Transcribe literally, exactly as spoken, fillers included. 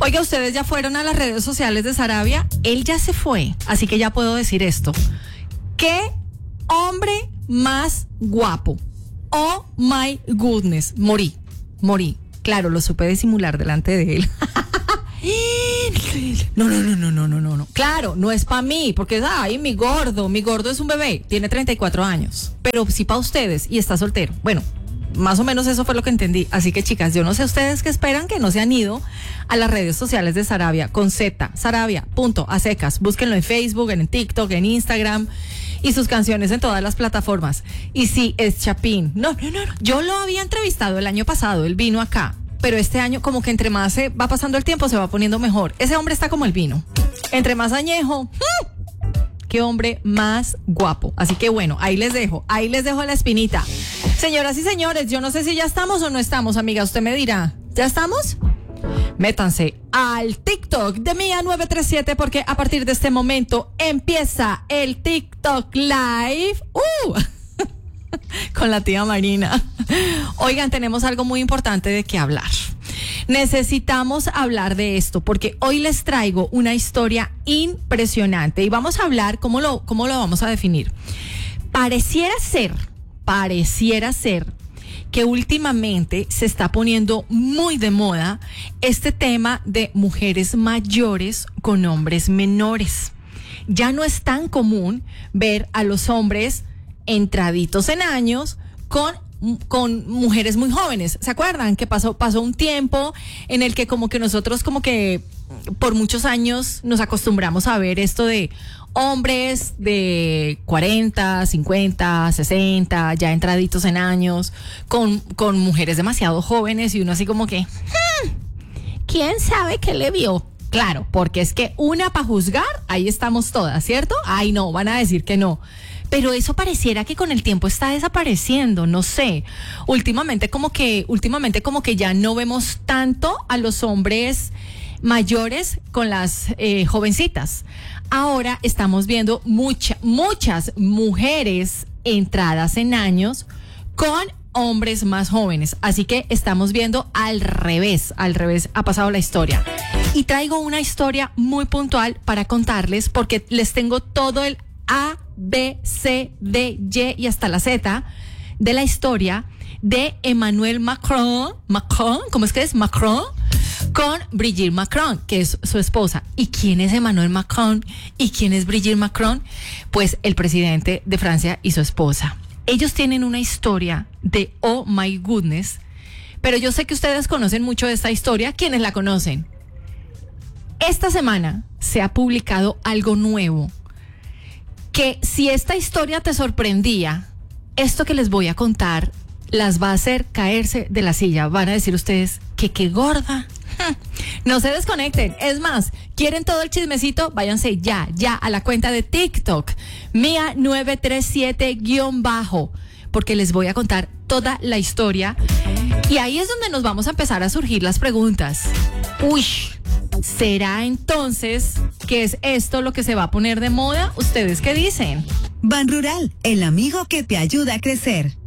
Oiga, ustedes ya fueron a las redes sociales de Sarabia. Él ya se fue, así que ya puedo decir esto. ¿Qué hombre más guapo? Oh my goodness. Morí, morí. Claro, lo supe disimular delante de él. No, no, no, no, no, no, no, no. Claro, no es para mí, porque ay, mi gordo, mi gordo es un bebé, tiene treinta y cuatro años, pero sí para ustedes y está soltero. Bueno, más o menos eso fue lo que entendí. Así que, chicas, yo no sé ustedes qué esperan, que no se han ido a las redes sociales de Sarabia con Z, Sarabia, punto, a secas. Búsquenlo en Facebook, en TikTok, en Instagram y sus canciones en todas las plataformas. Y sí, es Chapín. No, no, no, no. Yo lo había entrevistado el año pasado, él vino acá. Pero este año, como que entre más se va pasando el tiempo, se va poniendo mejor. Ese hombre está como el vino. Entre más añejo, ¡mmm! Qué hombre más guapo. Así que bueno, ahí les dejo, ahí les dejo la espinita. Señoras y señores, yo no sé si ya estamos o no estamos, amiga. Usted me dirá, ¿ya estamos? Métanse al TikTok de Mía nueve tres siete porque a partir de este momento empieza el TikTok Live. ¡Uh! Con la tía Marina. Oigan, tenemos algo muy importante de qué hablar. Necesitamos hablar de esto porque hoy les traigo una historia impresionante y vamos a hablar cómo lo, cómo lo vamos a definir. Pareciera ser, pareciera ser que últimamente se está poniendo muy de moda este tema de mujeres mayores con hombres menores. Ya no es tan común ver a los hombres entraditos en años con, con mujeres muy jóvenes. ¿Se acuerdan? Que pasó, pasó un tiempo en el que como que nosotros como que por muchos años nos acostumbramos a ver esto de hombres de cuarenta, cincuenta, sesenta, ya entraditos en años, con, con mujeres demasiado jóvenes y uno así como que, hmm, ¿quién sabe qué le vio? Claro, porque es que una para juzgar, ahí estamos todas, ¿cierto? Ay, no, van a decir que no. Pero eso pareciera que con el tiempo está desapareciendo, no sé. Últimamente como que, últimamente como que ya no vemos tanto a los hombres mayores con las eh, jovencitas. Ahora estamos viendo mucha, muchas mujeres entradas en años con hombres más jóvenes. Así que estamos viendo al revés, al revés ha pasado la historia. Y traigo una historia muy puntual para contarles porque les tengo todo el A, B, C, D, Y y hasta la Z de la historia de Emmanuel Macron, Macron, ¿cómo es que es? Macron, con Brigitte Macron, que es su esposa. ¿Y quién es Emmanuel Macron? ¿Y quién es Brigitte Macron? Pues el presidente de Francia y su esposa. Ellos tienen una historia de oh my goodness, pero yo sé que ustedes conocen mucho de esta historia. ¿Quiénes la conocen? Esta semana se ha publicado algo nuevo que si esta historia te sorprendía, esto que les voy a contar las va a hacer caerse de la silla. Van a decir ustedes que qué gorda. No se desconecten. Es más, ¿quieren todo el chismecito? Váyanse ya, ya a la cuenta de TikTok, Mía nueve tres siete guión bajo, porque les voy a contar toda la historia. Y ahí es donde nos vamos a empezar a surgir las preguntas. Uy, ¿será entonces que es esto lo que se va a poner de moda? ¿Ustedes qué dicen? Ban Rural, el amigo que te ayuda a crecer.